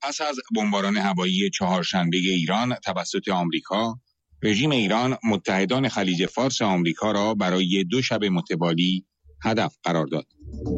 پس از بمباران هوایی چهارشنبه ایران توسط آمریکا، رژیم ایران متحدان خلیج فارس آمریکا را برای 2 شب متوالی هدف قرار داد.